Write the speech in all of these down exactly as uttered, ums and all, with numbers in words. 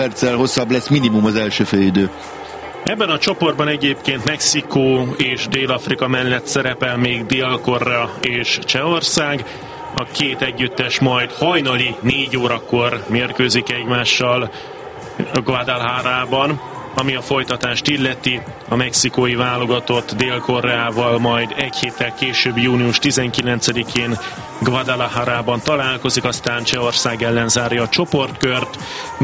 perccel hosszabb lesz minimum az első félidő. Ebben a csoportban egyébként Mexikó és Dél-Afrika mellett szerepel még Dél-Korea és Csehország. A két együttes majd hajnali négy órakor mérkőzik egymással Guadalajarában. Ami a folytatást illeti, a mexikói válogatott Dél-Koreával majd egy héttel később, június tizenkilencedikén Guadalajarában találkozik, aztán Csehország ellen zárja a csoportkört,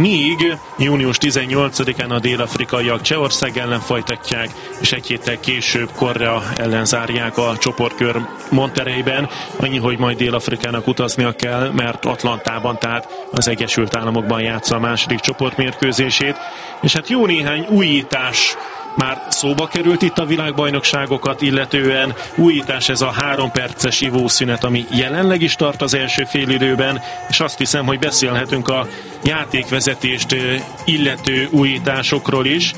míg június tizennyolcadikán a dél-afrikaiak Csehország ellen folytatják, és egy héttel később Korea ellen zárják a csoportkör Monterreyben. Annyi, hogy majd Dél-Afrikának utaznia kell, mert Atlantában, tehát az Egyesült Államokban játsza a második csoportmérkőzését, és hát jó néhány újítás már szóba került itt a világbajnokságokat illetően. Újítás ez a három perces ivószünet, ami jelenleg is tart az első félidőben, és azt hiszem, hogy beszélhetünk a játékvezetést illető újításokról is,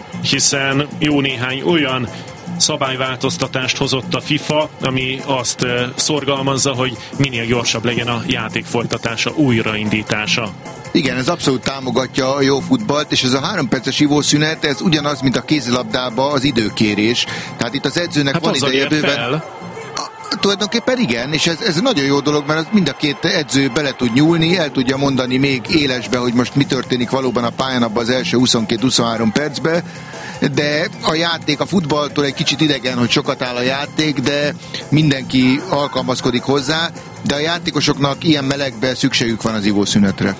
hiszen jó néhány olyan szabályváltoztatást hozott a FIFA, ami azt szorgalmazza, hogy minél gyorsabb legyen a játék folytatása, újraindítása. Igen, ez abszolút támogatja a jó futballt, és ez a három perces ivószünet, ez ugyanaz, mint a kézilabdában az időkérés. Tehát itt az edzőnek hát van ideje bőven. Tulajdonképpen igen, és ez, ez nagyon jó dolog, mert mind a két edző bele tud nyúlni, el tudja mondani még élesbe, hogy most mi történik valóban a pályán abban az első huszonkettő-huszonhárom percben, de a játék a futballtól egy kicsit idegen, hogy sokat áll a játék, de mindenki alkalmazkodik hozzá, de a játékosoknak ilyen melegben szükségük van az ivószünetre.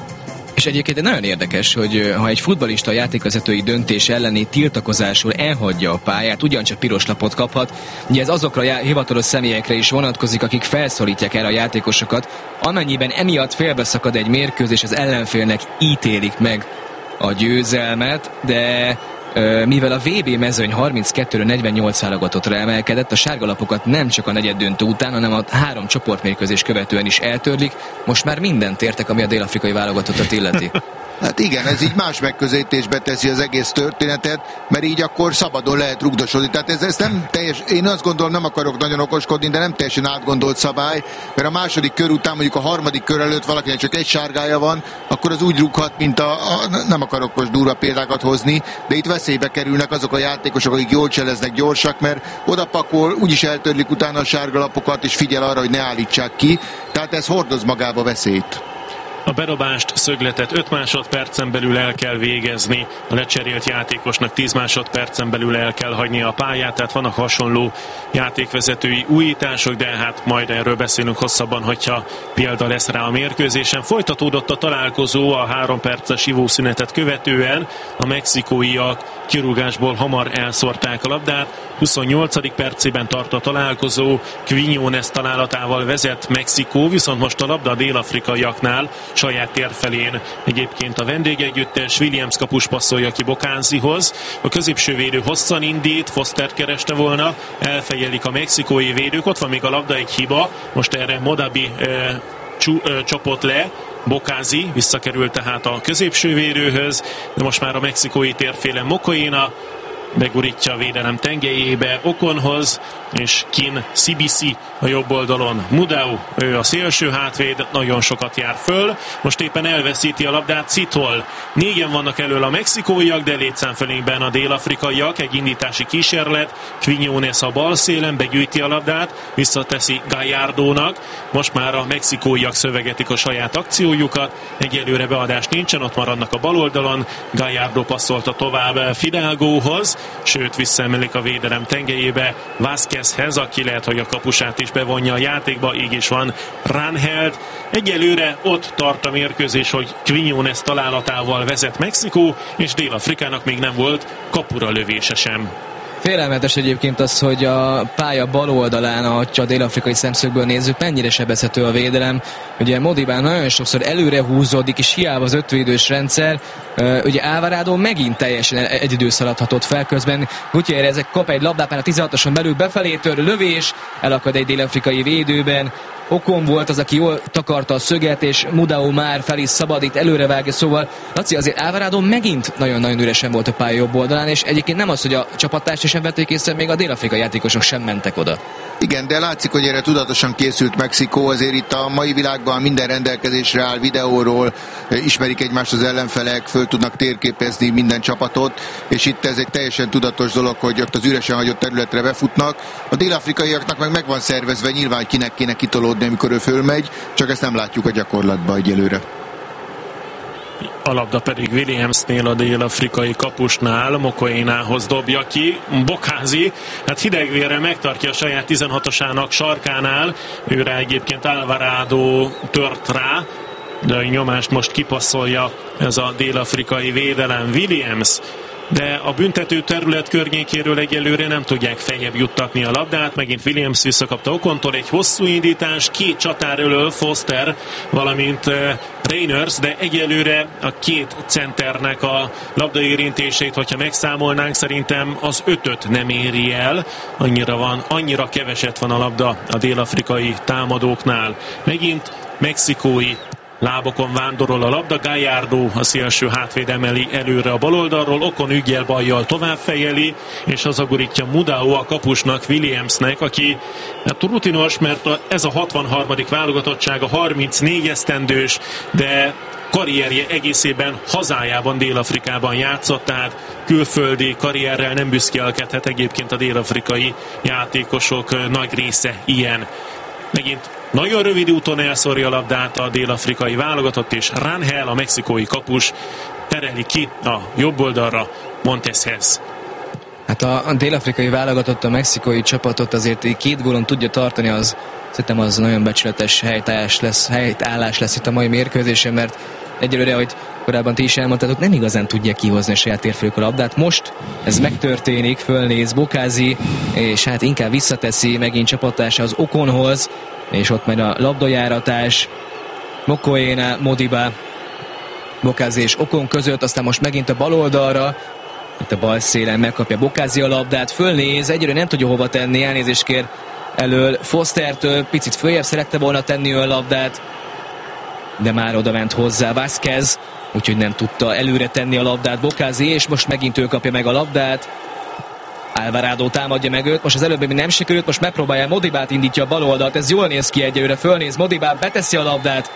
És egyébként nagyon érdekes, hogy ha egy futballista a játékvezetői döntés elleni tiltakozásul elhagyja a pályát, ugyancsak piros lapot kaphat. Ugye ez azokra a hivatalos személyekre is vonatkozik, akik felszólítják el a játékosokat, amennyiben emiatt félbeszakad egy mérkőzés, az ellenfélnek ítélik meg a győzelmet, de mivel a vé bé mezőny harminckettőről negyvennyolc válogatottra emelkedett, a sárgalapokat nem csak a negyeddöntő után, hanem a három csoportmérkőzés követően is eltörlik. Most már mindent értek, ami a dél-afrikai válogatottat illeti. Hát igen, ez így más megközelítésbe teszi az egész történetet, mert így akkor szabadon lehet rugdosodni. Tehát ez, ez nem teljes, én azt gondolom, nem akarok nagyon okoskodni, de nem teljesen átgondolt szabály, mert a második kör után, mondjuk a harmadik kör előtt valakinek csak egy sárgája van, akkor az úgy rúghat, mint a, a nem akarok most durva példákat hozni, de itt veszélybe kerülnek azok a játékosok, akik jól cseleznek, gyorsak, mert oda pakol, úgyis eltörlik utána a sárgalapokat, és figyel arra, hogy ne állítsák ki. Tehát ez hordoz magába veszélyt. A bedobást, szögletet öt másodpercen belül el kell végezni, a lecserélt játékosnak tíz másodpercen belül el kell hagyni a pályát, tehát vannak hasonló játékvezetői újítások, de hát majd erről beszélünk hosszabban, hogyha példa lesz rá a mérkőzésen. Folytatódott a találkozó a három perces ivószünetet követően, a mexikóiak kirúgásból hamar elszórták a labdát, huszonnyolcadik percében tart a találkozó, Quiñones találatával vezet Mexikó, viszont most a labda a dél-afrikaiaknál saját térfelén. Egyébként a vendégegyüttes, Williams kapus passzolja ki Bokanzihoz, a középső védő hosszan indít, Foster kereste volna, elfejelik a mexikói védők, ott van még a labda, egy hiba, most erre Modabi eh, csú, eh, csapott le, Bokázi visszakerült tehát a középső védőhöz, de most már a mexikói térfélen Mokoena begurítja a védelem tengelyébe Okonhoz, és Kin Sibisi a jobb oldalon. Mudau, ő a szélső hátvéd, nagyon sokat jár föl, most éppen elveszíti a labdát Citol. Négyen vannak elől a mexikóiak, de létszámfölényben a dél-afrikaiak, egy indítási kísérlet, Quiñones a bal szélen begyűjti a labdát, visszateszi Gallardónak, most már a mexikóiak szövegetik a saját akciójukat, egyelőre beadás nincsen, ott maradnak a bal oldalon, Gallardo passzolta tovább Fidalgóhoz, sőt visszaemelik a védelem tengelyébe Vázquezhez, aki lehet, hogy a kapusát is bevonja a játékba, így is van Rangel. Egyelőre ott tart a mérkőzés, hogy Quiñones találatával vezet Mexikó, és Dél-Afrikának még nem volt kapura lövése sem. Félelmetes egyébként az, hogy a pálya bal oldalán, ha a dél-afrikai szemszögből nézzük, mennyire sebezhető a védelem. Ugye Modibán nagyon sokszor előre húzódik, és hiába az ötvédős rendszer. Ugye Alvarado megint teljesen egyidő szaladhatott fel, közben Gutiérrez kap egy labdát, már a tizenhatoson belül befelé tör, lövés, elakad egy dél-afrikai védőben. Okon volt az, aki jól takarta a szöget, és Mudau már fel is szabadít, előrevágja, szóval Laci, azért Alvarado megint nagyon-nagyon üresen volt a pálya jobb oldalán, és egyébként nem az, hogy a csapattársai sem vették észre, még a dél-afrikai játékosok sem mentek oda. Igen, de látszik, hogy erre tudatosan készült Mexikó, azért itt a mai világban minden rendelkezésre áll, videóról, ismerik egymást az ellenfelek, föl tudnak térképezni minden csapatot, és itt ez egy teljesen tudatos dolog, hogy ott az üresen hagyott területre befutnak. A dél-afrikaiaknak meg meg van szervezve nyilván, hogy kinek kéne kitolódni, amikor ő fölmegy, csak ezt nem látjuk a gyakorlatban egyelőre. A labda pedig Williamsnél, a dél-afrikai kapusnál, Mokoénához dobja ki. Bokázi, hát hidegvérrel megtartja a saját tizenhatosának sarkánál, őre egyébként Alvarado tört rá, de a nyomást most kipasszolja ez a dél-afrikai védelem. Williams, de a büntető terület környékéről egyelőre nem tudják feljebb juttatni a labdát. Megint Williams visszakapta Okontól egy hosszú indítás, két csatár elől Foster, valamint Reyners, de egyelőre a két centernek a labdaérintését, hogyha megszámolnánk, szerintem az ötöt nem éri el. Annyira van, annyira keveset van a labda a dél-afrikai támadóknál. Megint mexikói lábokon vándorol a labda, Gallardo a szélső hátvéd emeli előre a baloldalról, Okon üggyel bajjal tovább fejeli, és hazagurítja Mudau a kapusnak, Williamsnek, aki hát rutinos, mert ez a hatvanharmadik válogatottsága, harmincnégy esztendős, de karrierje egészében hazájában, Dél-Afrikában játszott, tehát külföldi karrierrel nem büszkélkedhet, egyébként a dél-afrikai játékosok nagy része ilyen. Megint nagyon rövid úton elszórja a labdát a dél-afrikai válogatott, és Rangel, a mexikói kapus tereli ki a jobb oldalra Monteshez. Hát a, a dél-afrikai válogatott a mexikói csapatot azért két gólon tudja tartani, az szerintem az nagyon becsületes helytállás lesz, helytállás lesz itt a mai mérkőzésen, mert egyelőre, ahogy korábban ti is elmondtátok, nem igazán tudja kihozni a saját térfélük a labdát. Most ez megtörténik, fölnéz Bokázi, és hát inkább visszateszi megint csapattársa az Okonhoz, és ott megy a labdajáratás. Mokoéna, Modiba, Bokázi és Okon között, aztán most megint a bal oldalra, itt a bal szélen megkapja Bokázi a labdát, fölnéz, egyre nem tudja hova tenni, elnézést kér elől Fostertől, picit följebb szerette volna tenni a labdát, de már oda ment hozzá Vázquez, úgyhogy nem tudta előre tenni a labdát Bokázi, és most megint ő kapja meg a labdát. Alvarado támadja meg őt, most az előbb még nem sikerült, most megpróbálja, Modibát indítja a bal oldalt, ez jól néz ki egyelőre, fölnéz Modibát, beteszi a labdát,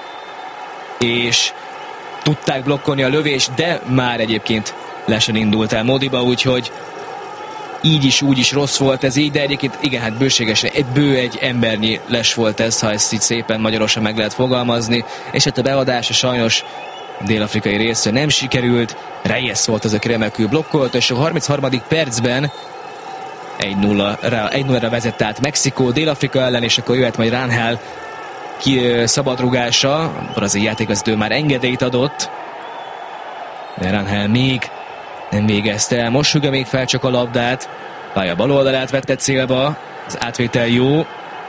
és tudták blokkolni a lövést, de már egyébként lesen indult el Modiba, úgyhogy így is, úgy is rossz volt ez így, de egyébként igen, hát bőségesen, egy bő egy embernyi les volt ez, ha ezt így szépen magyarosan meg lehet fogalmazni, és hát a beadása sajnos dél-afrikai részre nem sikerült, Reyes volt az, aki remekül blokkolta, és a harmincharmadik percben egy nullra vezet át Mexikó Dél-Afrika ellen, és akkor jöhet majd Rangel ki szabadrugása, a brazil játékvezető már engedélyt adott, de Rangel még nem végezte el, most süge még fel csak a labdát, pálya bal oldalát vette célba, az átvétel jó,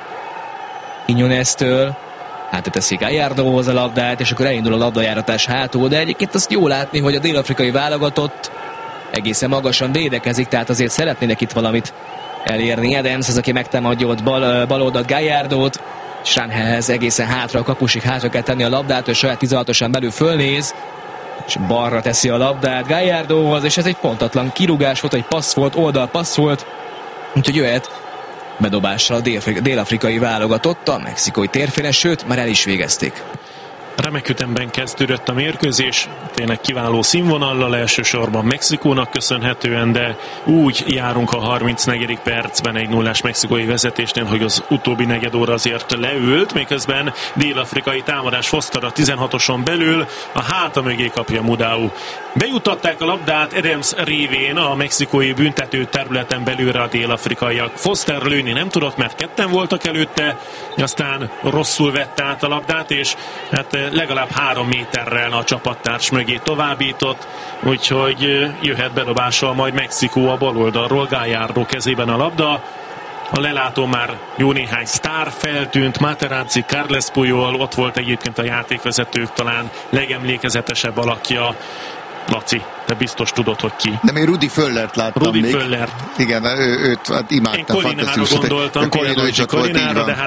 Inyoneztől, átteteszik Gallardohoz a labdát, és akkor elindul a labdajáratás hátul, de egyébként azt jó látni, hogy a dél-afrikai válogatott egészen magasan védekezik, tehát azért szeretnének itt valamit elérni. Adams az, aki megtámadja ott bal, bal oldalt Gallardót, és Rangelhez egészen hátra, a kapusig hátra kell tenni a labdát, ő saját tizenhatosan belül fölnéz, és balra teszi a labdát Gallardóhoz, és ez egy pontatlan kirúgás volt, egy passz volt, oldal passz volt, úgyhogy jöhet bedobással a dél-afrikai válogatott a mexikói térfélen, sőt, már el is végezték. Remek ütemben kezdődött a mérkőzés, tényleg kiváló színvonallal, elsősorban Mexikónak köszönhetően, de úgy járunk a harmincnegyedik percben egy nullás mexikói vezetésnél, hogy az utóbbi negyed óra azért leült, miközben dél-afrikai támadás Foster a tizenhatoson belül, a háta mögé kapja Mudau. Bejutatták a labdát Adams révén a mexikói büntető területen belülre a dél-afrikaiak. Foster lőni nem tudott, mert ketten voltak előtte, aztán rosszul vette át a labdát, és hát legalább három méterrel a csapattárs mögé továbbított, úgyhogy jöhet bedobással majd Mexikó a bal oldalról, Gallardo kezében a labda. A lelátó már jó néhány sztár feltűnt, Materazzi, Carles Puyol, ott volt egyébként a játékvezetők talán legemlékezetesebb alakja. Laci, te biztos tudod, hogy ki. De még Rudi Föllert láttam Rudi még. Föllert. Igen, ő, őt hát imádtam. Én Kolinára gondoltam, Kolinára, de hát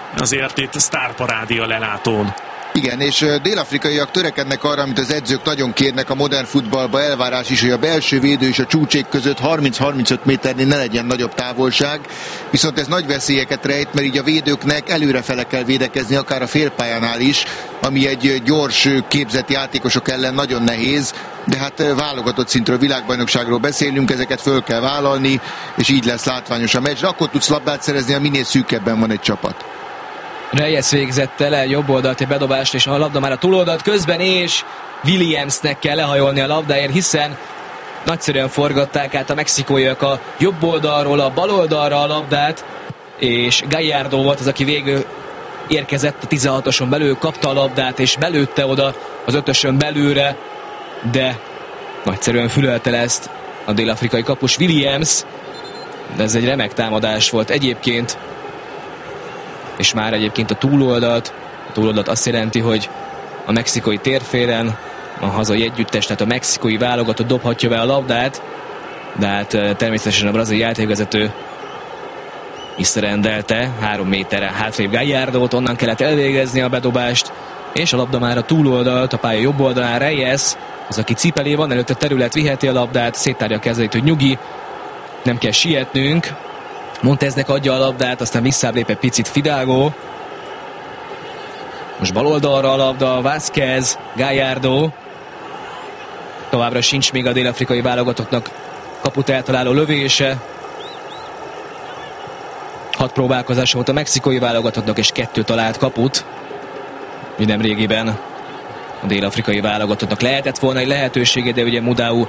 azért itt sztárparádi a lelátón. Igen, és dél-afrikaiak törekednek arra, amit az edzők nagyon kérnek a modern futballba, elvárás is, hogy a belső védő és a csúcsék között harminc-harmincöt méternél ne legyen nagyobb távolság, viszont ez nagy veszélyeket rejt, mert így a védőknek előrefele kell védekezni, akár a félpályánál is, ami egy gyors, képzett játékosok ellen nagyon nehéz, de hát válogatott szintről, világbajnokságról beszélünk, ezeket föl kell vállalni, és így lesz látványos a meccs, de akkor tudsz labdát szerezni, ha minél szűkebben van egy csapat. Reyes végzett le jobb oldalt egy bedobást, és a labda már a túloldalt közben, és Williamsnek kell lehajolni a labdáért, hiszen nagyszerűen forgatták át a mexikóiak a jobb oldalról a bal oldalra a labdát, és Gallardo volt az, aki végül érkezett a tizenhatoson belül, kapta a labdát, és belőtte oda az ötösön belülre, de nagyszerűen fülelte le ezt a dél-afrikai kapus Williams, de ez egy remek támadás volt egyébként, és már egyébként a túloldalt, a túloldalt azt jelenti, hogy a mexikói térfélen a hazai együttes, tehát a mexikói válogatott dobhatja be a labdát, de hát természetesen a brazil játékvezető visszarendelte, három méterre hátrébb Gallardót, onnan kellett elvégezni a bedobást, és a labda már a túloldalt, a pálya jobb oldalán Reyes, az, aki cipelé van, előtte terület viheti a labdát, széttárja a kezeit, hogy nyugi, nem kell sietnünk. Monteznek adja a labdát, aztán visszább lép egy picit Fidalgo. Most bal oldalra a labda, Vázquez, Gallardo. Továbbra sincs még a dél-afrikai válogatottnak kaput eltaláló lövése. Hat próbálkozás volt a mexikói válogatottnak, és kettő talált kaput. Nem régiben a dél-afrikai válogatottnak lehetett volna egy lehetősége, de ugye Mudau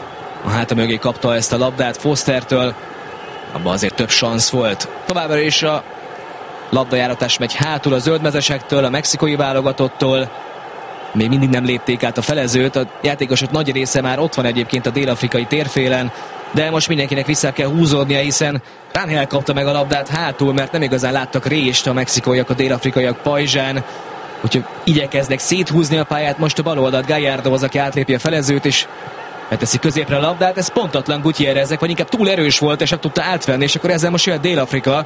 a háta mögé kapta ezt a labdát Fostertől. Abban azért több szansz volt. Továbbra is a labdajáratás megy hátul a zöldmezesektől, a mexikói válogatottól. Még mindig nem lépték át a felezőt. A játékosok nagy része már ott van egyébként a dél-afrikai térfélen, de most mindenkinek vissza kell húzódnia, hiszen Rangel kapta meg a labdát hátul, mert nem igazán láttak rést a mexikóiak, a dél-afrikaiak pajzsán. Úgyhogy igyekeznek széthúzni a pályát. Most a bal oldalt Gallardo az, aki átlépi a felezőt, és beteszi középre a labdát, ez pontatlan Gutierreznek, vagy inkább túl erős volt, és nem tudta átvenni, és akkor ezzel most jön Dél-Afrika.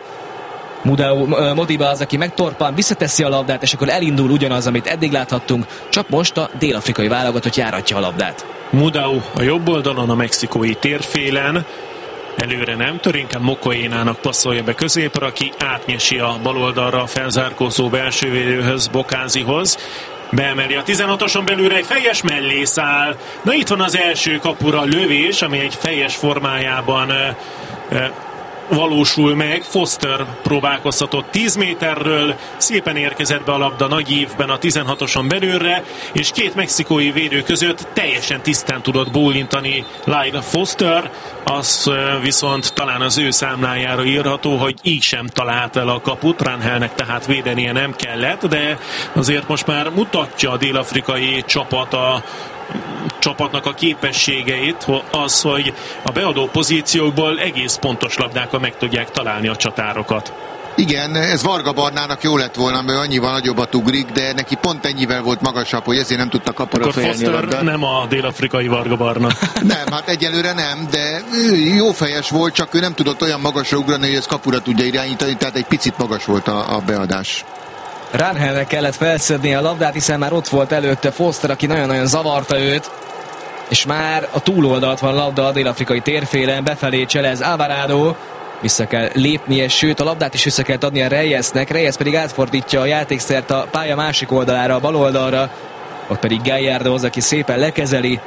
Mudau, Modiba az, aki megtorpan, visszateszi a labdát, és akkor elindul ugyanaz, amit eddig láthattunk, csak most a dél-afrikai válogatott járatja a labdát. Mudau a jobb oldalon, a mexikói térfélen, előre nem tör, inkább Mokoénának passzolja be középre, aki átnyesi a bal oldalra a felzárkózó belsővédőhöz, Bokázihoz. Beemeli a tizenhatoson belülre, egy fejes mellé száll. Na itt van az első kapura lövés, ami egy fejes formájában e, e, valósul meg. Foster próbálkozhatott tíz méterről, szépen érkezett be a labda nagy ívben a tizenhatoson belülre, és két mexikói védő között teljesen tisztán tudott bólintani Lyle Foster, az viszont talán az ő számlájára írható, hogy így sem talált el a kaput, Rangelnek tehát védenie nem kellett, de azért most már mutatja a dél-afrikai csapat a csapatnak a képességeit, az, hogy a beadó pozíciókból egész pontos labdákkal meg tudják találni a csatárokat. Igen, ez Varga Barnának jó lett volna, mert annyival nagyobbat ugrik, de neki pont ennyivel volt magasabb, hogy ezért nem tudta kapura fejelni a labdát. Nem a dél-afrikai Varga Barna. Nem, hát egyelőre nem, de jó fejes volt, csak ő nem tudott olyan magasra ugrani, hogy ez kapura tudja irányítani, tehát egy picit magas volt a, a beadás. Rangelnek kellett felszedni a labdát, hiszen már ott volt előtte Foster, aki nagyon-nagyon zavarta őt, és már a túloldalt van a labda a dél-afrikai térfélen, befelé cselez Alvarado, vissza kell lépnie, sőt a labdát is vissza kell adni a Reyesnek, Reyes pedig átfordítja a játékszert a pálya másik oldalára, a bal oldalra, ott pedig Gallardo az, aki szépen lekezeli,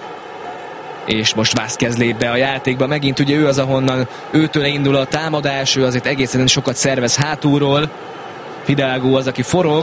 és most Vázquez lép be a játékba, megint ugye ő az, ahonnan őtől indul a támadás, ő azért egészen sokat szervez hátulról, Fidalgo az, aki forog,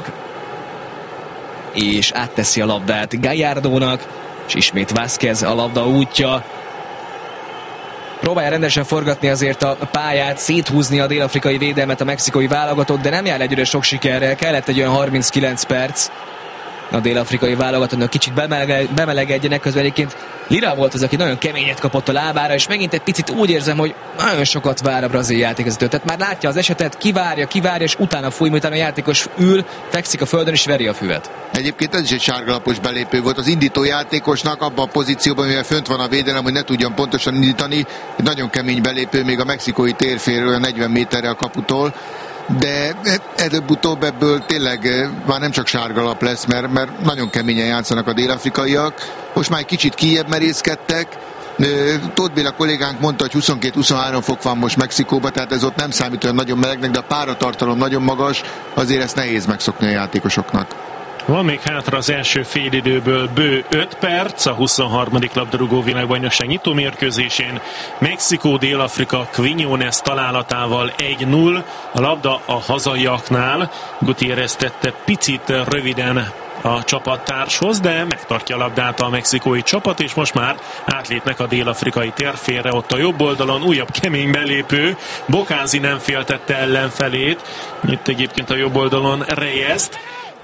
és átteszi a labdát Gallardónak, és ismét Vázquez a labda útja. Próbálja rendesen forgatni azért a pályát, széthúzni a dél-afrikai védelmet a mexikói válogatott, de nem jár egyre sok sikerrel, kellett egy olyan harminckilenc perc. A dél-afrikai válogatottnak kicsit bemelegedjenek, közben egyébként Lira volt az, aki nagyon keményet kapott a lábára, és megint egy picit úgy érzem, hogy nagyon sokat vár a brazil játékvezető. Tehát már látja az esetet, kivárja, kivárja, és utána fúj, miután a játékos ül, fekszik a földön, és veri a füvet. Egyébként ez is egy sárgalapos belépő volt. Az indító játékosnak abban a pozícióban, mivel fönt van a védelem, hogy ne tudjon pontosan indítani, egy nagyon kemény belépő, még a mexikói térféről negyven méterre a kaputól. de előbb-utóbb ebből tényleg már nem csak sárgalap lesz, mert, mert nagyon keményen játszanak a dél-afrikaiak. Most már egy kicsit kijjebb merészkedtek. Tóth Béla kollégánk mondta, hogy huszonkét-huszonhárom fok van most Mexikóban, tehát ez ott nem számít olyan nagyon melegnek, de a páratartalom nagyon magas, azért ezt nehéz megszokni a játékosoknak. Van még hátra az első félidőből bő öt perc, a huszonharmadik labdarúgó világbajnokság nyitó mérkőzésén. Mexikó, Dél-Afrika Quiñones találatával egy null, a labda a hazaiaknál. Gutiérrez tette picit röviden a csapattárshoz, de megtartja a labdát a mexikói csapat, és most már átlépnek a dél-afrikai térfélre, ott a jobb oldalon újabb kemény belépő, Bokázi nem féltette ellenfelét, itt egyébként a jobb oldalon Reyest.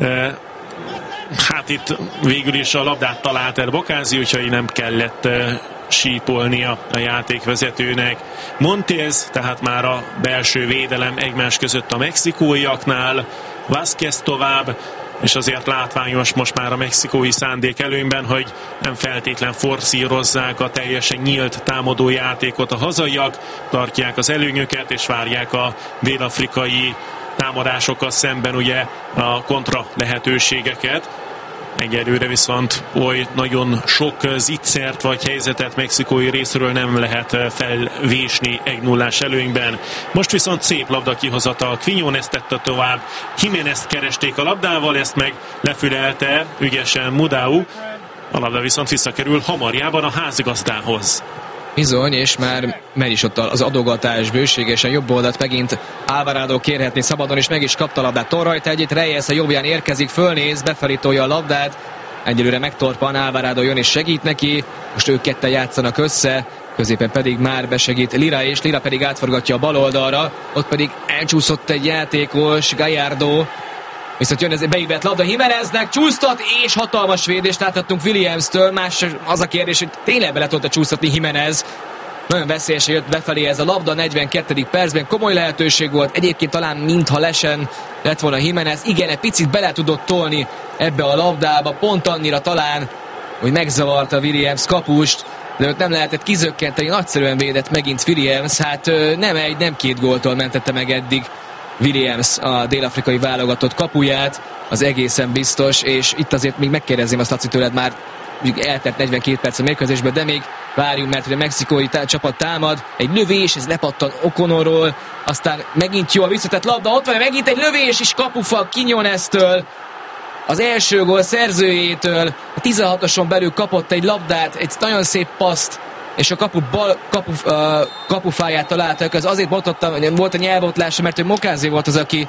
Hát itt végül is a labdát talált el Bokázi, úgyhogy nem kellett sípolnia a játékvezetőnek. Montéz, tehát már a belső védelem egymás között a mexikóiaknál, Vázquez tovább, és azért látványos most már a mexikói szándék előnyben, hogy nem feltétlen forszírozzák a teljesen nyílt támadó játékot a hazaiak, tartják az előnyöket, és várják a dél-afrikai támadásokkal szemben ugye a kontra lehetőségeket. Egyelőre viszont oly nagyon sok zicsert vagy helyzetet mexikói részről nem lehet felvésni egy nullás előnyben. Most viszont szép labda kihozata, Quiñones tette tovább, Jiménezt keresték a labdával, ezt meg lefülelte ügyesen Mudau. A labda viszont visszakerül hamarjában a házigazdához. Bizony, és már megy is ott az adogatás bőségesen, jobb oldalt megint Alvarado kérhetné szabadon, és meg is kapta a labdát. Torrajta egyet, Reyes a jobbján érkezik, fölnéz, befelé tolja a labdát, egyelőre megtorpan, Alvarado jön és segít neki, most ők ketten játszanak össze, középen pedig már besegít Lira, és Lira pedig átforgatja a bal oldalra, ott pedig elcsúszott egy játékos, Gallardo, viszont jön ez egy beívett labda Jiméneznek, csúsztat, és hatalmas védést láthattunk Williams-től. Más az a kérdés, hogy tényleg bele tudta csúsztatni Jiménez. Nagyon veszélyesen jött befelé ez a labda, negyvenkettedik percben komoly lehetőség volt. Egyébként talán mintha lesen lett volna Jiménez. Igen, egy picit bele tudott tolni ebbe a labdába, pont annyira talán, hogy megzavarta Williams kapust, de őt nem lehetett kizökkenteni, nagyszerűen védett megint Williams. Hát nem egy, nem két góltól mentette meg eddig Williams a dél-afrikai válogatott kapuját, az egészen biztos, és itt azért még megkérdezném azt, Laci, tőled, már eltelt negyvenkét perc a mérkőzésből, de még várjunk, mert a mexikói tá- csapat támad, egy lövés, ez lepattan O'Connorról, aztán megint jó a visszatett labda, ott van megint egy lövés is kapufal Quiñonestől, az első gól szerzőjétől, a tizenhatoson belül kapott egy labdát, egy nagyon szép paszt, és a kapu bal, kapu, uh, kapufáját találtak, az azért bontottam, hogy volt a nyelvotlása, mert ő Mokázi volt az, aki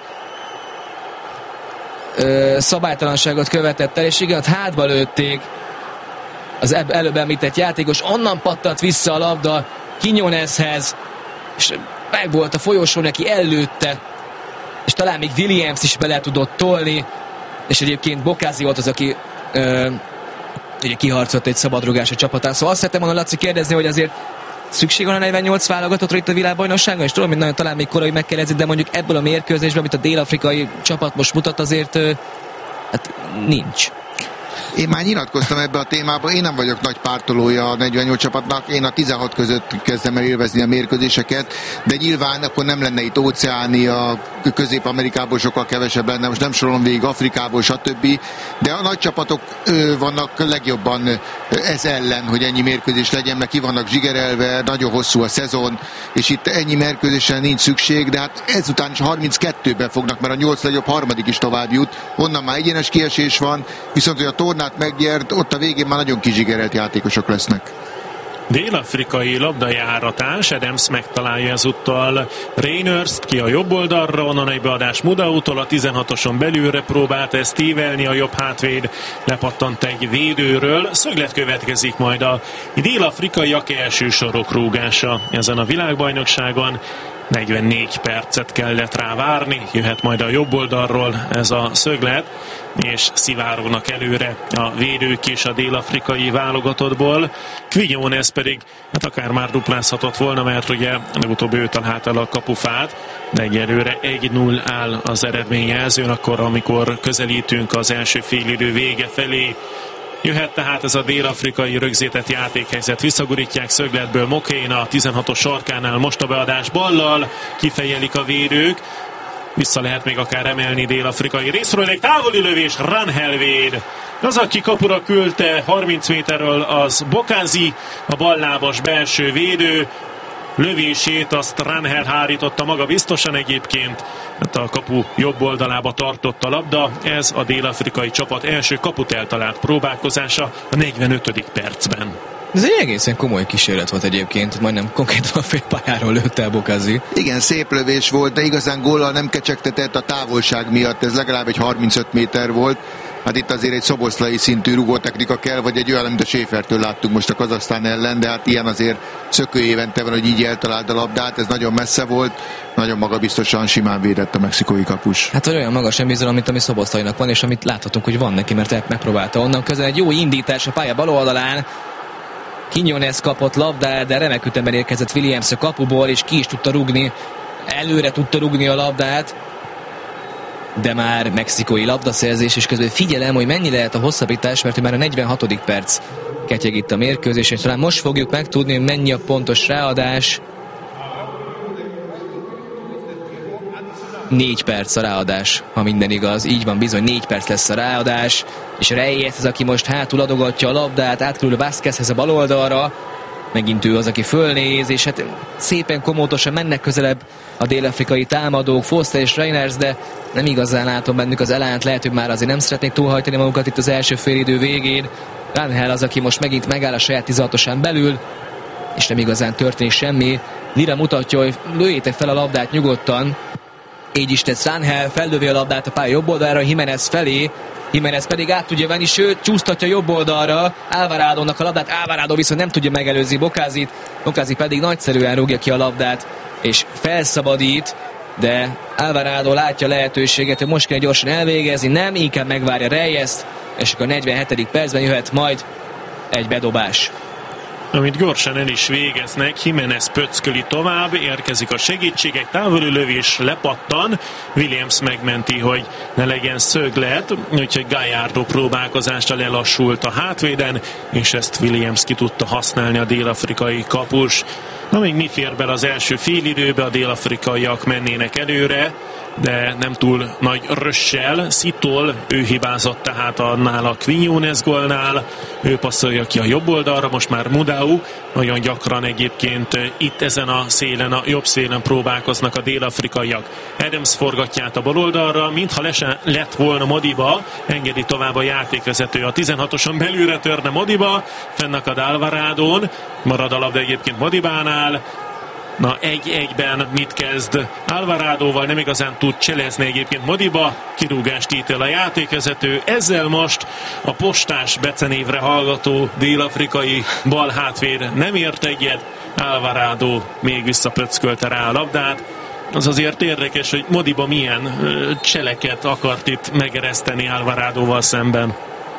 uh, szabálytalanságot követett el, és igen, ott hátba lőtték az előbb említett játékos, onnan pattant vissza a labda Quiñoneshez, és meg volt a folyosó, neki ellőtte, és talán még Williams is bele tudott tolni, és egyébként Bokázi volt az, aki uh, ugye kiharcolt egy szabadrugás a csapatán. Szóval azt szerettem volna, Laci, kérdezni, hogy azért szükség van a negyvennyolc válogatottra itt a világbajnokságon, és tudom, hogy nagyon talán még korai megkérdezik, de mondjuk ebből a mérkőzésben, amit a dél-afrikai csapat most mutat, azért hát nincs. Én már nyilatkoztam ebbe a témába, én nem vagyok nagy pártolója a negyvennyolc csapatnak, én a tizenhat között kezdem el élvezni a mérkőzéseket, de nyilván akkor nem lenne itt Óceánia, Közép-Amerikából sokkal kevesebb lenne, most nem sorolom végig, Afrikából, stb. De a nagy csapatok ö, vannak legjobban ez ellen, hogy ennyi mérkőzés legyen, mert ki vannak zsigerelve, nagyon hosszú a szezon, és itt ennyi mérkőzésre nincs szükség, de hát ezután is harminckettőben fognak, mert a nyolc legjobb harmadik is tovább jut, onnan már egyenes kiesés van, viszont hogy a tornát megnyert, ott a végén már nagyon kizsigerelt játékosok lesznek. Dél-afrikai labdajáratás, Adams megtalálja ezúttal Reiners-t ki a jobb oldalra, onnan egy beadás Mudautól, a tizenhatoson belülre próbált ezt ívelni, a jobb hátvéd lepattant egy védőről, szöglet következik majd a dél-afrikaiak első sorok rúgása ezen a világbajnokságon. negyvennégy percet kellett rá várni, jöhet majd a jobb oldalról ez a szöglet, és szivárognak előre a védők is a dél-afrikai válogatottból. Quiñones pedig hát akár már duplázhatott volna, mert ugye legutóbb ő talált el a kapufát, de egyelőre egy null áll az eredményjelzőn, akkor amikor közelítünk az első félidő vége felé. Jöhet tehát ez a dél-afrikai rögzített játékhelyzet. Visszagurítják szögletből Mokéna a tizenhatos sarkánál, most a beadás ballal, kifejelik a védők. Vissza lehet még akár emelni dél-afrikai részről. Egy távoli lövés, Ranhelvéd. Az, aki kapura küldte harminc méterről, az Bokázi, a ballábas belső védő. Lövését azt Ranhel hárította maga biztosan egyébként. Hát a kapu jobb oldalába tartott a labda. Ez a dél-afrikai csapat első kaput eltalált próbálkozása a negyvenötödik percben. Ez egy egészen komoly kísérlet volt egyébként, majdnem konkrétan a félpályáról lőtte el Bokázi. Igen, szép lövés volt, de igazán góllal nem kecsegtetett a távolság miatt, ez legalább egy harmincöt méter volt. Hát itt azért egy szoboszlai szintű rugótechnika kell, vagy egy olyan, amit a Schäfertől láttunk most a Kazahsztán ellen, de hát ilyen azért szökő évente van, hogy így eltaláld a labdát, ez nagyon messze volt, nagyon magabiztosan, simán védett a mexikói kapus. Hát olyan magas bizalom, mint ami Szoboszlainak van, és amit láthatunk, hogy van neki, mert megpróbálta onnan közel egy jó indítás a pálya bal oldalán. Quiñones kapott labdát, de remek ütemben érkezett Williams a kapuból, és ki is tudta rugni, előre tudta rugni a labdát, de már mexikói labdaszerzés, és közben figyelem, hogy mennyi lehet a hosszabbítás, mert már a negyvenhatodik perc ketyeg itt a mérkőzés, és talán most fogjuk megtudni, hogy mennyi a pontos ráadás. Négy perc a ráadás, ha minden igaz. Így van, bizony, négy perc lesz a ráadás, és Reyes az, aki most hátul adogatja a labdát, átkerül Vázquezhez a bal oldalra, megint ő az, aki fölnéz, és hát szépen komótosan mennek közelebb a dél-afrikai támadók, Foster és Reiners, de nem igazán látom bennük az elánt, lehet, hogy már azért nem szeretnék túlhajtani magukat itt az első félidő végén. Ranhel az, aki most megint megáll a saját tizenhatosán belül, és nem igazán történik semmi. Lira mutatja, hogy lőjétek fel a labdát nyugodtan. Így is tesz Ranhel, fellövi a labdát a pálya jobb oldalra, Jiménez felé, Jiménez pedig át tudja venni, sőt, csúsztatja jobb oldalra Alvarádónak a labdát, Alvarado viszont nem tudja megelőzni Bokázit, Bokázi pedig nagyszerűen rúgja ki a labdát, és felszabadít, de Alvarado látja lehetőséget, hogy most kell gyorsan elvégezni, nem, inkább megvárja Reyest, és akkor a negyvenhetedik percben jöhet majd egy bedobás. Amit gyorsan el is végeznek, Jiménez pöcköli tovább, érkezik a segítség, egy távoli lövés lepattan, Williams megmenti, hogy ne legyen szöglet, úgyhogy Gallardo próbálkozással lelassult a hátvéden, és ezt Williams ki tudta használni, a dél-afrikai kapus. Na, még mi fér bele az első félidőbe, a dél-afrikaiak mennének előre, de nem túl nagy rössel. Szitol, ő hibázott tehát annál a Quiñones gólnál, ő passzolja ki a jobb oldalra, most már Mudau, nagyon gyakran egyébként itt ezen a szélen, a jobb szélen próbálkoznak a dél-afrikaiak. Adams forgatja át a bal oldalra, mintha lesen lett volna Modiba, engedi tovább a játékvezető, a tizenhatoson belülre törne Modiba, fennakad Alvarádón, marad a labda egyébként Modibánál. Na, egy-egyben mit kezd Alvarádóval, nem igazán tud cselezni egyébként Modiba, kirúgást ítél a játékvezető, ezzel most a postás becenévre hallgató dél-afrikai bal hátvéd nem ért egyet, Alvarado még visszapöckölte rá a labdát. Az azért érdekes, hogy Modiba milyen ö, cseleket akart itt megereszteni Alvarádóval szemben.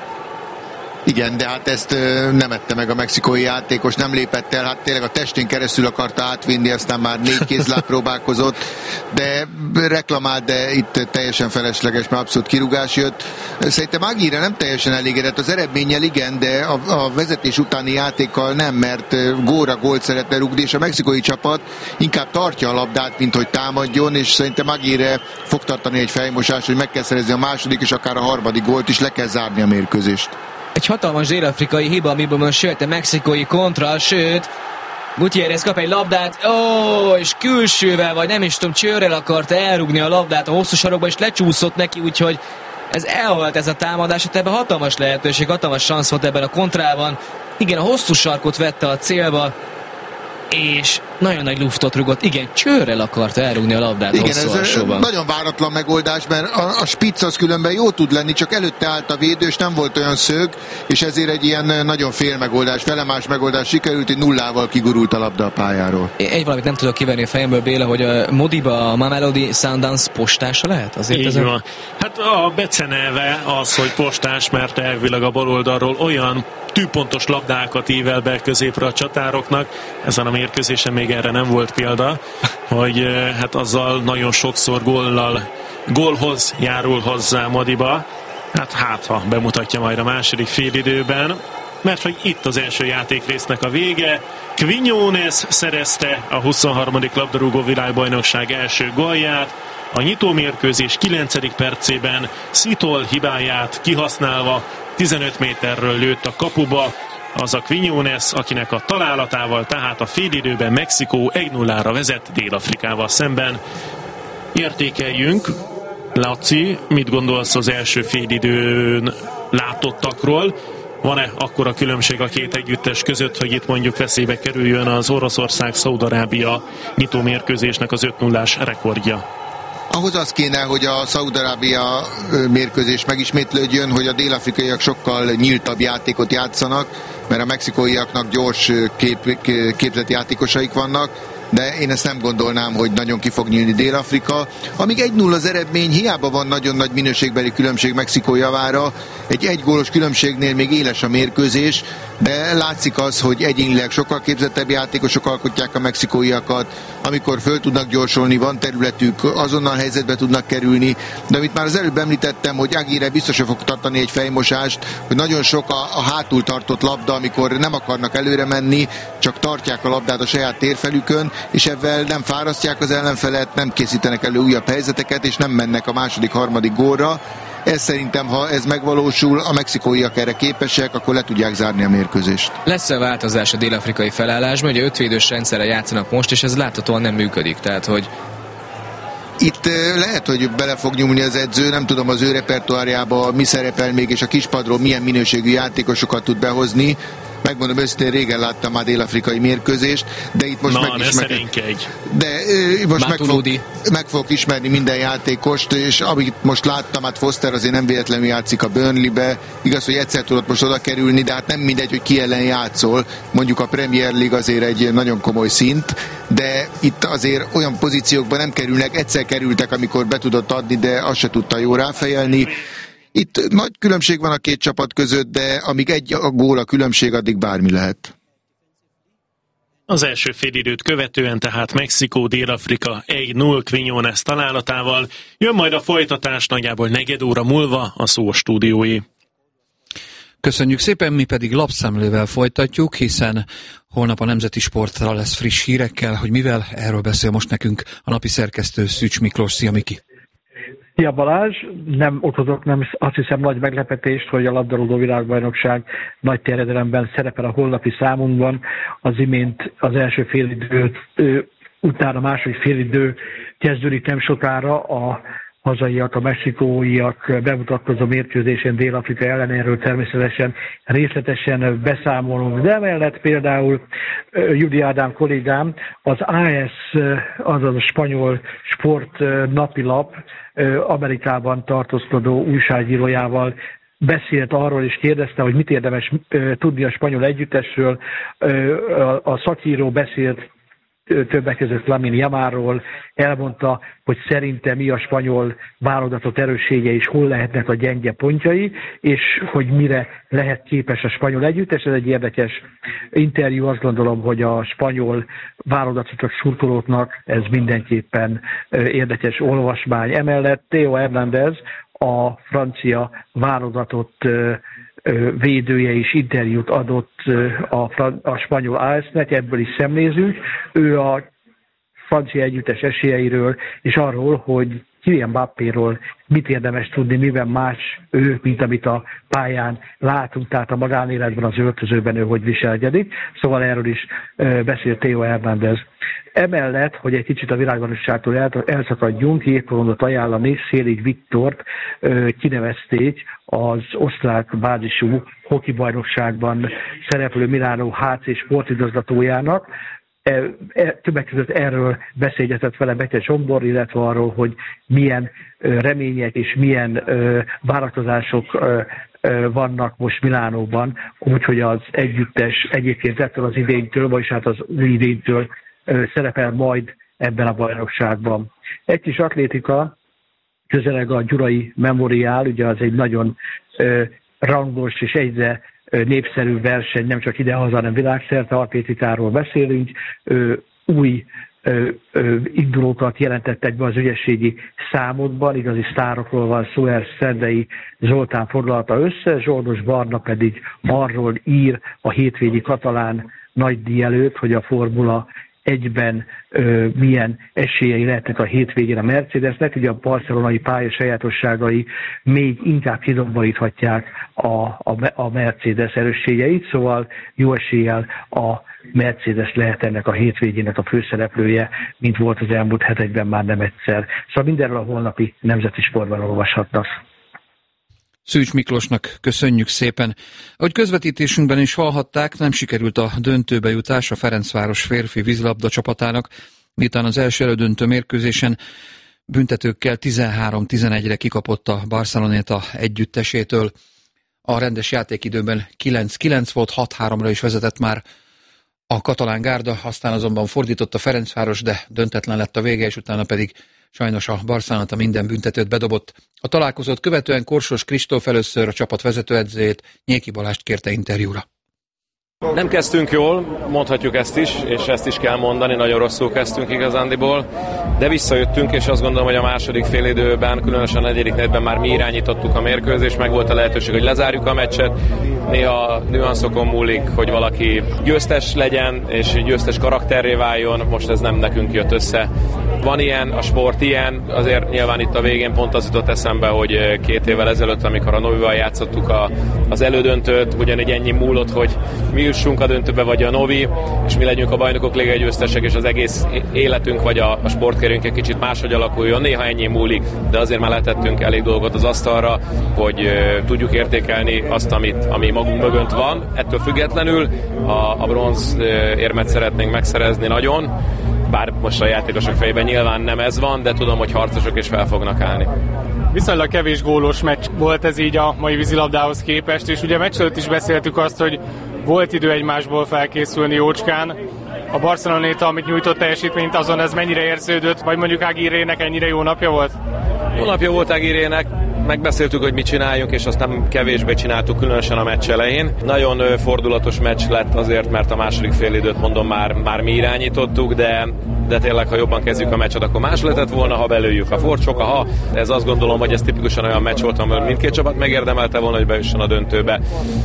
Igen, de hát ezt ö, nem ette meg a mexikói játékos, nem lépett el, hát tényleg a testén keresztül akarta átvinni, aztán már négy kézláb próbálkozott, de reklamált, de itt teljesen felesleges, mert abszolút kirúgás jött. Szerintem Aguirre nem teljesen elégedett, az eredménnyel igen, de a, a vezetés utáni játékkal nem, mert góra gólt szeretne rúgni, és a mexikói csapat inkább tartja a labdát, mint hogy támadjon, és szerintem Aguirre fog tartani egy fejmosást, hogy meg kell szerezni a második és akár a harmadik gólt is, le kell zárni a mérkőzést. Egy hatalmas dél-afrikai hiba, amiből most jött a mexikói kontra, sőt, Gutiérrez kap egy labdát, ó, és külsővel, vagy nem is tudom, csőrrel akarta elrugni a labdát a hosszú sarokba, és lecsúszott neki, úgyhogy ez elhalt ez a támadás, hát ebben hatalmas lehetőség, hatalmas szansz volt ebben a kontrában. Igen, a hosszú sarkot vette a célba, és nagyon nagy luftot rugott. Igen, csőrrel akarta elrúgni a labdát. Igen, ez alsóban. Nagyon váratlan megoldás, mert a, a spitz az különben jó tud lenni, csak előtte állt a védő, és nem volt olyan szög, és ezért egy ilyen nagyon fél megoldás, felemás megoldás sikerült, hogy nullával kigurult a labda a pályáról. Egy valamit nem tudok kivenni a fejemből, Béla, hogy a Modiba, a Mamelodi Sundowns postása lehet? Azért így ezen... van. Hát a beceneve az, hogy postás, mert elvileg a bal oldalról olyan tűpontos labdákat ível be középre a csatároknak, ezen a mérkőzésen még erre nem volt példa, hogy hát azzal nagyon sokszor góllal, gólhoz járul hozzá Modiba. Hát hát, ha bemutatja majd a második félidőben, mert hogy itt az első játékrésznek a vége. Quiñones szerezte a huszonharmadik labdarúgó világbajnokság első gólját, A nyitómérkőzés kilencedik percében Szitol hibáját kihasználva tizenöt méterről lőtt a kapuba, az a Quiñones, akinek a találatával tehát a félidőben Mexikó egy nullára vezet Dél-Afrikával szemben. Értékeljünk. Laci, mit gondolsz az első félidőn látottakról? Van-e akkora különbség a két együttes között, hogy itt mondjuk veszélybe kerüljön az Oroszország-Szaúd-Arábia nyitómérkőzésnek az öt nullás rekordja? Ahhoz az kéne, hogy a Szaúd-Arábia mérkőzés megismétlődjön, hogy a dél-afrikaiak sokkal nyíltabb játékot játszanak, mert a mexikóiaknak gyors kép, képzett játékosaik vannak, de én ezt nem gondolnám, hogy nagyon ki fog nyílni Dél-Afrika. Amíg egy null az eredmény, hiába van nagyon nagy minőségbeli különbség Mexikó javára, egy egygólos különbségnél még éles a mérkőzés, de látszik az, hogy egyénileg sokkal képzettebb játékosok alkotják a mexikóiakat, amikor föl tudnak gyorsolni, van területük, azonnal helyzetbe tudnak kerülni, de amit már az előbb említettem, hogy Aguirre biztos fog tartani egy fejmosást, hogy nagyon sok a, a hátul tartott labda, amikor nem akarnak előre menni, csak tartják a labdát a saját térfelükön, és ezzel nem fárasztják az ellenfelet, nem készítenek elő újabb helyzeteket, és nem mennek a második, harmadik gólra. Ez szerintem, ha ez megvalósul, a mexikóiak erre képesek, akkor le tudják zárni a mérkőzést. Lesz-e változás a dél-afrikai felállásban? Ugye ötvédős rendszerre játszanak most, és ez láthatóan nem működik, tehát hogy... Itt lehet, hogy bele fog nyúlni az edző, nem tudom az ő repertoárjába mi szerepel még, és a kispadról milyen minőségű játékosokat tud behozni. Megmondom őszintén, régen láttam már dél-afrikai mérkőzést, de itt most Na, meg is meg... De uh, most meg, fog, meg fogok ismerni minden játékost, és amit most láttam, hát Foster azért nem véletlenül játszik a Burnleybe. Igaz, hogy egyszer tudott most oda kerülni, de hát nem mindegy, hogy ki ellen játszol. Mondjuk a Premier League azért egy nagyon komoly szint, de itt azért olyan pozíciókban nem kerülnek, egyszer kerültek, amikor be tudott adni, de azt se tudta jól ráfejelni. Itt nagy különbség van a két csapat között, de amíg egy a gól a különbség, addig bármi lehet. Az első félidőt követően tehát Mexikó, Dél-Afrika egy null Quiñones találatával. Jön majd a folytatás nagyjából negyed óra múlva a Szó stúdiói. Köszönjük szépen, mi pedig lapszemlével folytatjuk, hiszen holnap a Nemzeti Sportra lesz friss hírekkel, hogy mivel, erről beszél most nekünk a napi szerkesztő Szűcs Miklós. Szia, Miki! Szia Balázs, nem okozok, nem azt hiszem nagy meglepetést, hogy a labdarúgó világbajnokság nagy terjedelemben szerepel a holnapi számunkban. Az imént az első félidő, utána a második félidő kezdődik nem sokára a hazaiak, a mexikóiak bemutatkozó mérkőzésén Dél-Afrika ellen, erről természetesen részletesen beszámolunk. De emellett például Judi Ádám kollégám az á es, azaz a spanyol sport napilap Amerikában tartózkodó újságírójával beszélt arról, és kérdezte, hogy mit érdemes tudni a spanyol együttesről. A szakíró beszélt többek között Lamine Yamalról, elmondta, hogy szerinte mi a spanyol válogatott erőssége és hol lehetnek a gyenge pontjai, és hogy mire lehet képes a spanyol együttes. Ez egy érdekes interjú, azt gondolom, hogy a spanyol válogatottak szurkolóknak ez mindenképpen érdekes olvasmány. Emellett Theo Hernández, a francia válogatott védője is interjút adott a, a spanyol á es-nek, ebből is szemlézünk. Ő a francia együttes esélyeiről, és arról, hogy Kylian Mbappéról mit érdemes tudni, miben más ő, mint amit a pályán látunk, tehát a magánéletben, az öltözőben ő hogy viselkedik. Szóval erről is beszélt Theo Hernández. Emellett, hogy egy kicsit a világbajnokságtól elszakadjunk, jégkorongot ajánlani, Szélig Viktort kinevezték az osztrák bázisú hokibajnokságban szereplő Milánó há cé sportigazgatójának. E, e, többek között erről beszélgetett vele Beke Zsombor, illetve arról, hogy milyen ö, remények és ö, várakozások ö, ö, vannak most Milánóban, úgyhogy az együttes egyébként ettől az idénytől, vagyis hát az új idénytől ö, szerepel majd ebben a bajnokságban. Egy kis atlétika, közeleg a Gyurai Memoriál, ugye az egy nagyon ö, rangos és egyre népszerű verseny, nem csak idehaza, hanem világszerte, atlétikáról beszélünk. Ö, új ö, ö, indulókat jelentettek be az ügyességi számokban, igazi sztárokról van szó, ezt Szendei Zoltán foglalta össze, Zsoldos Barna pedig arról ír a hétvégi katalán nagydíj előtt, hogy a Formula egyben ö, milyen esélyei lehetnek a hétvégén a Mercedesnek. Ugye a barcelonai pálya sajátosságai még inkább kidomboríthatják a, a, a Mercedes erősségeit, szóval jó eséllyel a Mercedes lehet ennek a hétvégének a főszereplője, mint volt az elmúlt hetekben már nem egyszer. Szóval mindenről a holnapi Nemzeti Sportban olvashatnak. Szűcs Miklósnak köszönjük szépen. Ahogy közvetítésünkben is hallhatták, nem sikerült a döntőbe jutás a Ferencváros férfi vízilabda csapatának, miután az első elődöntő mérkőzésen büntetőkkel tizenhárom tizenegyre kikapott a Barceloneta együttesétől. A rendes játékidőben kilenc kilenc volt, hat háromra is vezetett már a katalán gárda, aztán azonban fordított a Ferencváros, de döntetlen lett a vége, és utána pedig sajnos a Barceloneta minden büntetőt bedobott. A találkozót követően Korsos Kristóf először a csapat vezetőedzőjét, Nyéki Balást kérte interjúra. Nem kezdtünk jól, mondhatjuk ezt is, és ezt is kell mondani, nagyon rosszul kezdtünk igazándiból, de visszajöttünk, és azt gondolom, hogy a második félidőben, különösen a negyedik negyedben már mi irányítottuk a mérkőzést, meg volt a lehetőség, hogy lezárjuk a meccset. Néha nüanszokon múlik, hogy valaki győztes legyen, és győztes karakterré váljon, most ez nem nekünk jött össze. Van ilyen, a sport ilyen, azért nyilván itt a végén pont az jutott eszembe, hogy két évvel ezelőtt, amikor a Novival játszottuk a, az elődöntőt, ugyanígy ennyi múlott, hogy mi jussunk a döntőbe, vagy a Novi, és mi legyünk a bajnokok ligai győztesek, és az egész életünk, vagy a, a sportkérünk egy kicsit máshogy alakuljon. Néha ennyi múlik, de azért már letettünk elég dolgot az asztalra, hogy uh, tudjuk értékelni azt, amit, ami magunk mögött van. Ettől függetlenül a, a bronz uh, érmet szeretnénk megszerezni nagyon, bár most a játékosok fejében nyilván nem ez van, de tudom, hogy harcosok is fel fognak állni. Viszonylag kevés gólos meccs volt ez így a mai vízilabdához képest, és ugye meccs előtt is beszéltük azt, hogy volt idő egymásból felkészülni jócskán. A Barceloneta, amit nyújtott teljesítményt, azon ez mennyire érződött, vagy mondjuk Aguirrének ennyire jó napja volt? Jó napja volt Aguirrének, megbeszéltük, hogy mit csináljunk, és azt nem kevésbé csináltuk, különösen a meccs elején. Nagyon fordulatos meccs lett azért, mert a második félidőt mondom már, már mi irányítottuk, de, de tényleg, ha jobban kezdjük a meccset, akkor más lehetett volna, ha belőjük a forcsok, ha ez azt gondolom, hogy ez tipikusan olyan meccs volt, ahol mindkét csapat megérdemelte volna, hogy bejusson a döntőbe,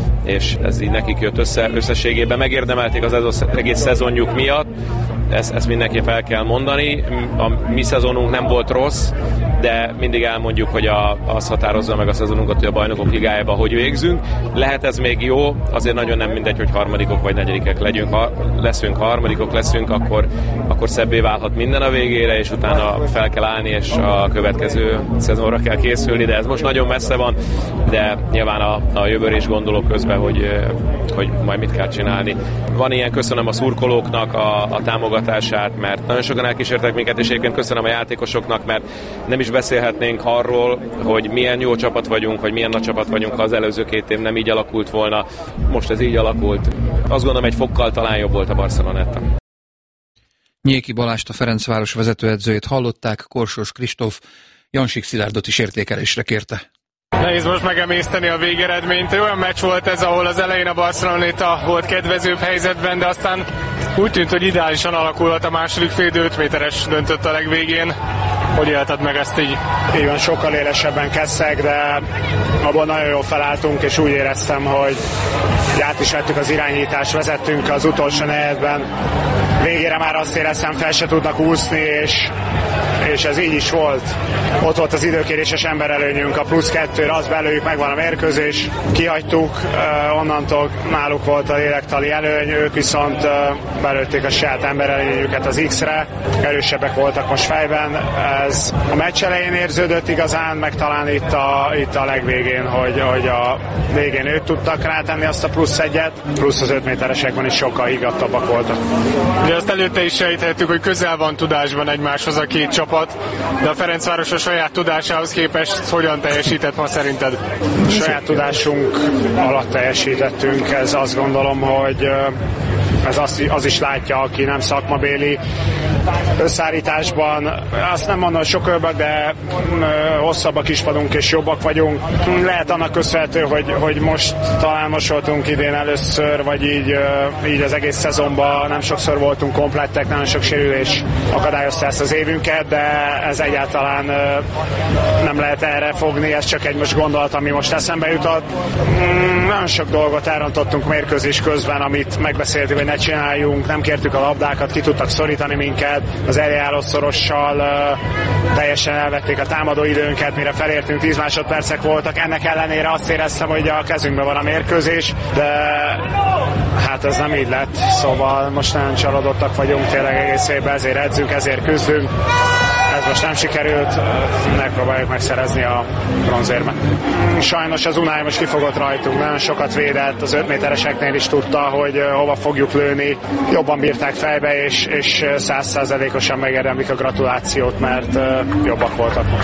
és ez így nekik jött össze, összességében. Megérdemelték az egész szezonjuk miatt, ezt, ezt mindenképp el kell mondani. A mi szezonunk nem volt rossz, de mindig elmondjuk, hogy a, az határozza meg a szezonunkat, hogy a Bajnokok Ligájában hogy végzünk. Lehet ez még jó, azért nagyon nem mindegy, hogy harmadikok vagy negyedikek legyünk. Ha leszünk, ha harmadikok leszünk, akkor, akkor szebbé válhat minden a végére, és utána fel kell állni, és a következő szezonra kell készülni, de ez most nagyon messze van, de nyilván a, a jövőre is gondolok közben, hogy, hogy majd mit kell csinálni. Van ilyen, köszönöm a szurkolóknak a, a támogatását, mert nagyon sokan elkísértek minket, és egyébként köszönöm a játékosoknak, mert nem is beszélhetnénk arról, hogy milyen jó csapat vagyunk, hogy milyen nagy csapat vagyunk, ha az előző két év nem így alakult volna. Most ez így alakult. Azt gondolom, egy fokkal talán jobb volt a Barceloneta. Nyéki Balást, a Ferencváros vezetőedzőjét hallották, Korsos Kristóf Jansik Szilárdot is értékelésre kérte. Nehéz most megemészteni a végeredményt. Olyan meccs volt ez, ahol az elején a Barceloneta volt kedvezőbb helyzetben, de aztán úgy tűnt, hogy ideálisan alakulhat a második félidő, öt méteres döntött a legvégén. Hogy élted meg ezt így? Így van, sokkal élesebben kezdtek, de abban nagyon jól felálltunk, és úgy éreztem, hogy át is vettük az irányítást, vezettünk az utolsó negyedben. Végére már azt éreztem, fel se tudnak úszni, és, és ez így is volt. Ott volt az időkéréses emberelőnyünk, a plusz kettőre, az belőjük, megvan a mérkőzés. Kihagytuk, onnantól náluk volt a lélektali előny, ők viszont belőtték a saját emberelőnyüket az X-re. Erősebbek voltak most fejben. Ez a meccs elején érződött igazán, meg talán itt a, itt a legvégén, hogy, hogy a végén ők tudtak rátenni azt a plusz egyet, plusz az öt méteresekben is sokkal higgadtabbak voltak. Ugye azt előtte is sejthettük, hogy közel van tudásban egymáshoz a két csapat, de a Ferencváros a saját tudásához képest hogyan teljesített ma szerinted? A saját tudásunk alatt teljesítettünk, ez azt gondolom, hogy ez az, az is látja, aki nem szakmabéli összeállításban. Azt nem mondom, hogy sok örbek, de hosszabbak is vagyunk és jobbak vagyunk. Lehet annak köszönhető, hogy, hogy most talán most voltunk idén először, vagy így, így az egész szezonban nem sokszor voltunk komplettek, nagyon sok sérülés akadályozta ezt az évünket, de ez egyáltalán nem lehet erre fogni, ez csak egy most gondolat, ami most eszembe jutott. Nagyon sok dolgot elrontottunk mérkőzés közben, amit megbeszéltük, hogy ne munkát csináljunk, nem kértük a labdákat, ki tudtak szorítani minket, az eljáró szorossal uh, teljesen elvették a támadó időnket, mire felértünk, tíz másodpercek voltak, ennek ellenére azt éreztem, hogy a kezünkben van a mérkőzés, de hát ez nem így lett, szóval most nagyon csalódottak vagyunk, tényleg egész évben, ezért edzünk, ezért küzdünk. Ez most nem sikerült, megpróbáljuk megszerezni a bronzérmet. Sajnos az Unai most kifogott rajtunk, nagyon sokat védett, az öt métereseknél is tudta, hogy hova fogjuk lőni. Jobban bírták fejbe, és, és száz százalékosan megérdemlik a gratulációt, mert jobbak voltak.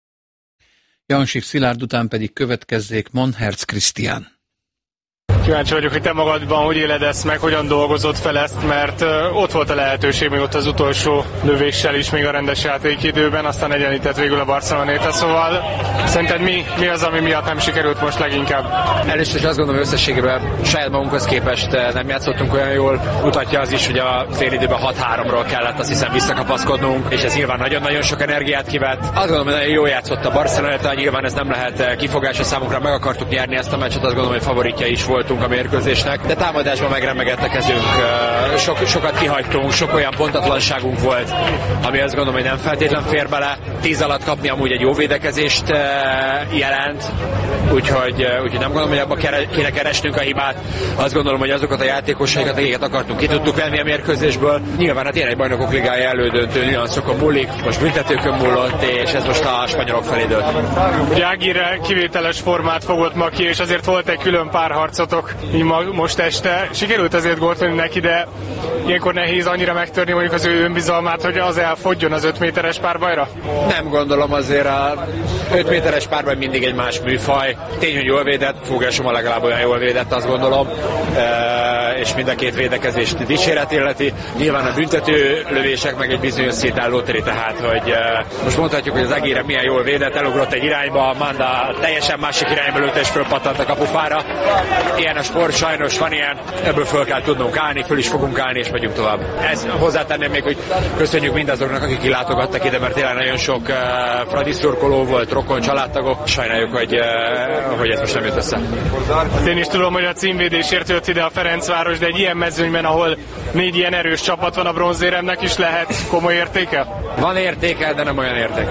Jansik Szilárd után pedig következzék Monherz Krisztián. Kíváncsi vagyok, hogy te magadban hogy éled ezt meg, hogyan dolgozott fel ezt, mert uh, ott volt a lehetőség még ott az utolsó lövéssel is, még a rendes játékidőben, aztán egyenlített végül a Barceloneta, szóval szerinted mi, mi az, ami miatt nem sikerült most leginkább? Először is azt gondolom, összességében saját magunkhoz képest nem játszottunk olyan jól. Mutatja az is, hogy a félidőben hat háromról kellett azt hiszem visszakapaszkodnunk, és ez nyilván nagyon-nagyon sok energiát kivett. Azt gondolom, hogy nagyon jól játszott a Barceloneta, nyilván ez nem lehet kifogás a számunkra, meg akartuk nyerni ezt a meccset, azt gondolom, hogy favoritja is voltunk a mérkőzésnek, de támadásban megremegett a kezünk, sok, sokat kihagytunk, sok olyan pontatlanságunk volt, ami azt gondolom, hogy nem feltétlen fér bele. Tíz alatt kapni amúgy egy jó védekezést jelent, úgyhogy, úgyhogy nem gondolom, hogy abba kéne keresnünk a hibát. Azt gondolom, hogy azokat a játékosaikat, akiket akartunk, ki tudtuk venni a mérkőzésből. Nyilván hát ilyen egy bajnokok ligája elődöntő nüanszokon múlik, most büntetőkön múlott, és ez most a spanyolok felé dőlt. Ugye Aguirre kivételes formát fogott ma ki, és azért volt egy külön párharcotok így ma, most este. Sikerült azért gólt lőni neki, de ilyenkor nehéz annyira megtörni mondjuk az ő önbizalmát, hogy az elfogjon az öt méteres párbajra? Nem gondolom, azért a öt méteres párbaj mindig egy más műfaj. Tény, hogy jól védett, Fogásom legalább olyan jól védett, azt gondolom, e, és mind a két védekezést dicséret illeti. Nyilván a büntető lövések meg egy bizonyos szétálló lóteri, tehát, hogy e, most mondhatjuk, hogy az Aguirre milyen jól védett, elugrott egy irányba, Manda teljesen másik irányba lőtte és fölpattant a kapufára. Ilyen a sport, sajnos van ilyen, ebből föl kell tudnunk állni, föl is fogunk állni, és megyünk tovább. Ez hozzátenném még, hogy köszönjük mindazoknak, akik kilátogattak ide, mert tényleg nagyon sok uh, fradi szurkoló volt, rokon, családtagok. Sajnáljuk, hogy, uh, hogy ez most nem jött össze. Én is tudom, hogy a címvédésért jött ide a Ferencváros, de egy ilyen mezőnyben, ahol négy ilyen erős csapat van, a bronzéremnek is lehet komoly értéke? Van értéke, de nem olyan értékű.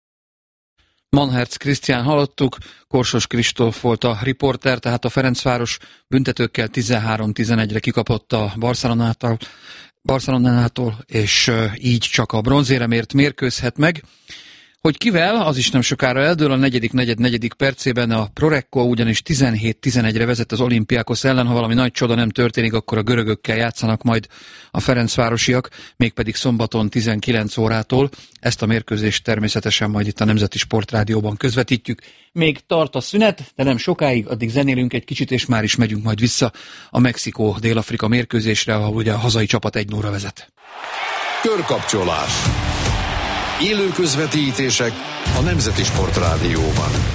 Monherz Krisztián hallottuk, Korsos Kristóf volt a riporter, tehát a Ferencváros büntetőkkel tizenhárom tizenegyre kikapott a Barcelonától, Barcelonától, és így csak a bronzéremért mérkőzhet meg. Hogy kivel, az is nem sokára eldől, a negyedik negyed negyedik percében a Prorecco ugyanis tizenhét tizenegyre vezet az Olympiakos ellen, ha valami nagy csoda nem történik, akkor a görögökkel játszanak majd a ferencvárosiak, mégpedig szombaton tizenkilenc órától. Ezt a mérkőzést természetesen majd itt a Nemzeti Sportrádióban közvetítjük. Még tart a szünet, de nem sokáig, addig zenélünk egy kicsit, és már is megyünk majd vissza a Mexikó-Dél-Afrika mérkőzésre, ahol ugye a hazai csapat egy nulla vezet. Körkapcsolás. Élő közvetítések a Nemzeti Sportrádióban.